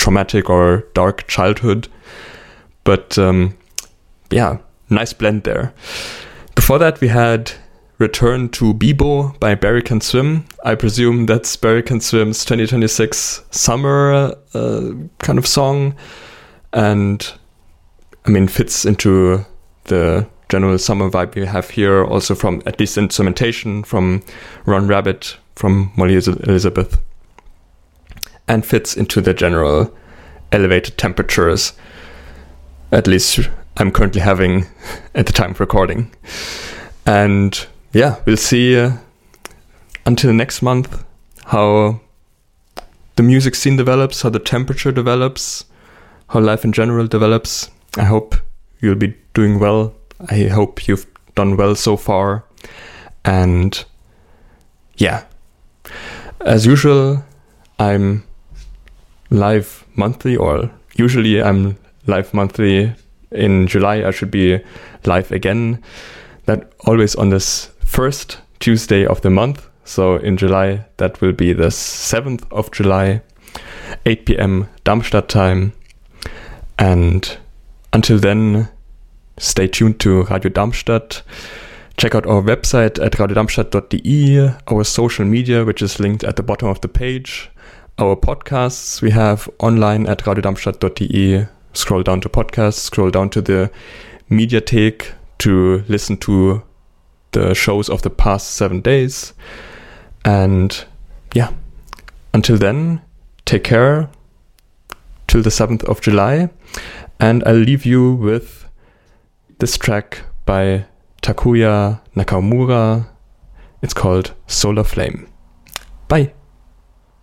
traumatic or dark childhood. But nice blend there. Before that, we had Return to Bibo by Barry Can Swim. I presume that's Barry Can Swim's 2026 summer kind of song. And I mean, fits into the general summer vibe we have here, also from at least instrumentation from Ron Rabbit, from Molly Elizabeth, and fits into the general elevated temperatures, at least I'm currently having at the time of recording. And yeah, we'll see until next month how the music scene develops, how the temperature develops, how life in general develops. I hope you'll be doing well. I hope you've done well so far. And yeah, as usual, I'm live monthly, or usually I'm live monthly. In July, I should be live again. That always on this first Tuesday of the month. So in July, that will be the 7th of July, 8 p.m. Darmstadt time. And until then, stay tuned to Radio Darmstadt. Check out our website at radiodarmstadt.de, our social media, which is linked at the bottom of the page. Our podcasts we have online at radiodarmstadt.de. Scroll down to podcasts, scroll down to the Mediathek to listen to the shows of the past 7 days. And yeah, until then, take care till the 7th of July. And I'll leave you with this track by Takuya Nakamura. It's called Solar Flame. Bye.